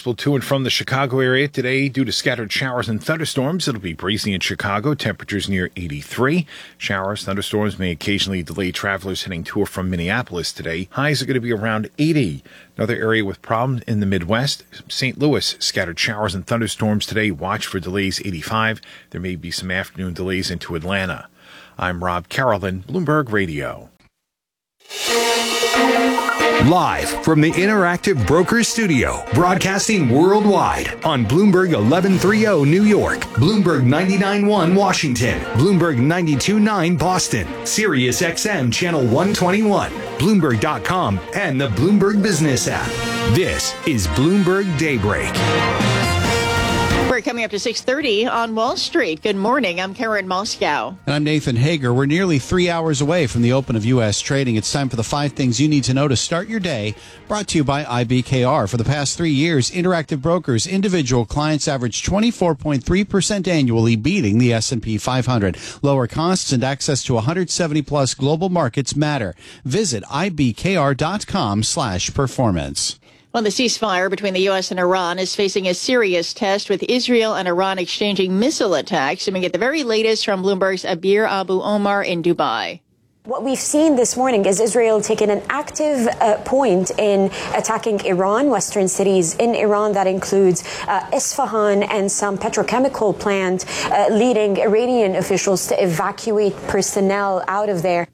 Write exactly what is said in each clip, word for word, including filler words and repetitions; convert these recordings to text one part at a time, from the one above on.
possible to and from the Chicago area today due to scattered showers and thunderstorms. It'll be breezy in Chicago, temperatures near eighty-three. Showers, thunderstorms may occasionally delay travelers heading to or from Minneapolis today. Highs are going to be around eighty. Another area with problems in the Midwest, Saint Louis, scattered showers and thunderstorms today. Watch for delays, eighty-five. There may be some afternoon delays into Atlanta. I'm Rob Carolyn, Bloomberg Radio. Live from the Interactive Brokers Studio, broadcasting worldwide on Bloomberg eleven thirty New York, Bloomberg ninety-nine point one Washington, Bloomberg ninety-two point nine Boston, Sirius X M Channel one twenty-one, Bloomberg dot com, and the Bloomberg Business app. This is Bloomberg Daybreak. We're coming up to six thirty on Wall Street. Good morning. I'm Karen Moscow. And I'm Nathan Hager. We're nearly three hours away from the open of U S trading. It's time for the five things you need to know to start your day. Brought to you by I B K R. For the past three years, Interactive Brokers individual clients averaged twenty-four point three percent annually, beating the S and P five hundred. Lower costs and access to one hundred seventy plus global markets matter. Visit I B K R dot com slash performance. Well, the ceasefire between the U S and Iran is facing a serious test, with Israel and Iran exchanging missile attacks. And we get the very latest from Bloomberg's Abir Abu Omar in Dubai. What we've seen this morning is Israel taking an active uh, point in attacking Iran, western cities in Iran. That includes uh, Isfahan and some petrochemical plant, uh, leading Iranian officials to evacuate personnel out of there.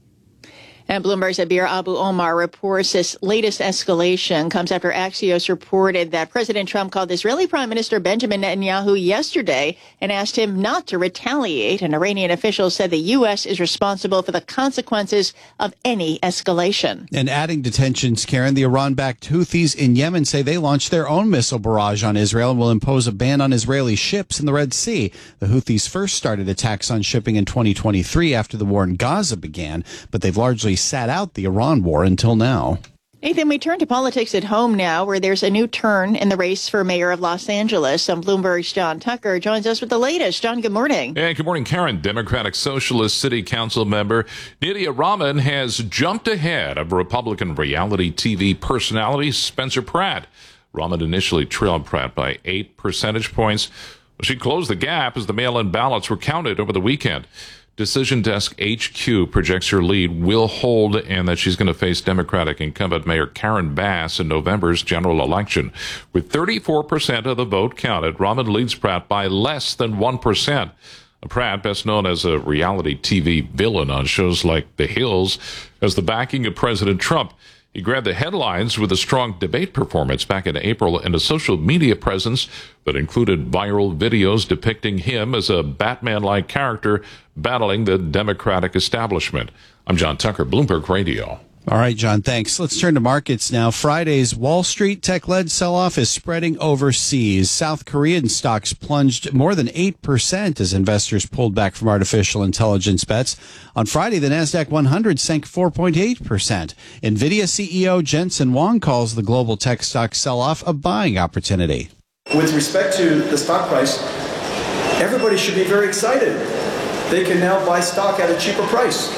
And Bloomberg's Abir Abu Omar reports this latest escalation comes after Axios reported that President Trump called Israeli Prime Minister Benjamin Netanyahu yesterday and asked him not to retaliate. An Iranian official said the U S is responsible for the consequences of any escalation. And adding to tensions, Karen, the Iran-backed Houthis in Yemen say they launched their own missile barrage on Israel and will impose a ban on Israeli ships in the Red Sea. The Houthis first started attacks on shipping in twenty twenty-three after the war in Gaza began, but they've largely sat out the Iran war until now. Nathan, we turn to politics at home now, where there's a new turn in the race for mayor of Los Angeles. And Bloomberg's John Tucker joins us with the latest. John, good morning. Hey, good morning, Karen. Democratic Socialist City Council member Nydia Rahman has jumped ahead of Republican reality T V personality Spencer Pratt. Rahman initially trailed Pratt by eight percentage points. She closed the gap as the mail-in ballots were counted over the weekend. Decision Desk H Q projects her lead will hold and that she's going to face Democratic incumbent Mayor Karen Bass in November's general election. With thirty-four percent of the vote counted, Rahman leads Pratt by less than one percent. Pratt, best known as a reality T V villain on shows like The Hills, has the backing of President Trump. He grabbed the headlines with a strong debate performance back in April and a social media presence that included viral videos depicting him as a Batman-like character battling the Democratic establishment. I'm John Tucker, Bloomberg Radio. All right, John, thanks. Let's turn to markets now. Friday's Wall Street tech-led sell-off is spreading overseas. South Korean stocks plunged more than eight percent as investors pulled back from artificial intelligence bets. On Friday, the NASDAQ one hundred sank four point eight percent. NVIDIA C E O Jensen Huang calls the global tech stock sell-off a buying opportunity. With respect to the stock price, everybody should be very excited. They can now buy stock at a cheaper price.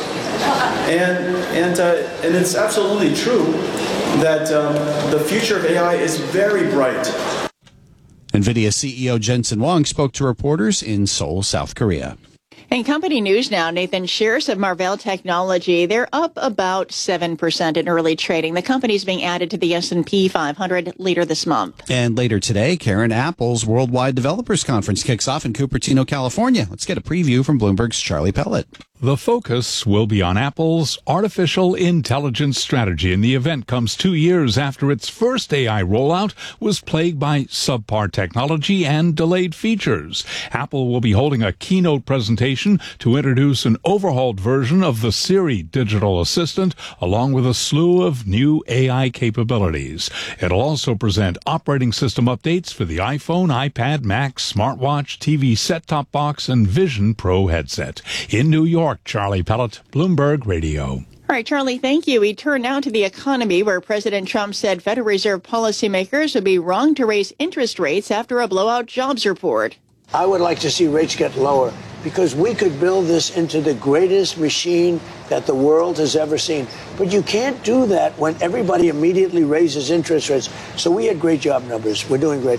And and uh, and it's absolutely true that um, the future of A I is very bright. NVIDIA C E O Jensen Huang spoke to reporters in Seoul, South Korea. In company news now, Nathan, shares of Marvell Technology, they're up about seven percent in early trading. The company's being added to the S and P five hundred later this month. And later today, Karen, Apple's Worldwide Developers Conference kicks off in Cupertino, California. Let's get a preview from Bloomberg's Charlie Pellet. The focus will be on Apple's artificial intelligence strategy, and the event comes two years after its first A I rollout was plagued by subpar technology and delayed features. Apple will be holding a keynote presentation to introduce an overhauled version of the Siri digital assistant, along with a slew of new A I capabilities. It'll also present operating system updates for the iPhone, iPad, Mac, smartwatch, T V set-top box, and Vision Pro headset. In New York, Charlie Pellet, Bloomberg Radio. All right, Charlie, thank you. We turn now to the economy, where President Trump said Federal Reserve policymakers would be wrong to raise interest rates after a blowout jobs report. I would like to see rates get lower because we could build this into the greatest machine that the world has ever seen. But you can't do that when everybody immediately raises interest rates. So we had great job numbers. We're doing great.